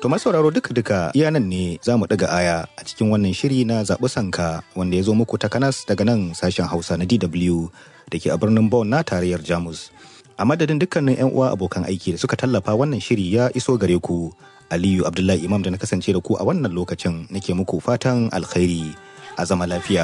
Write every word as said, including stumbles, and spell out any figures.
To masauraro duka-duka iya nan ne za mu ɗaga aya a cikin wannan shiri na zaɓi sanka wanda ya zo muku ta kanas daga nan sashen Hausa na D W da ke a birnin Bonn na tarayyar Jamus. A madadin dukkanin 'yan uwa abokan aiki da suka tallafa wannan shiri ya iso gare ku, Aliyu Abdullahi Imam da na kasance da ku a wannan lokacin nake muku fatan alkhairi a zama lafiya.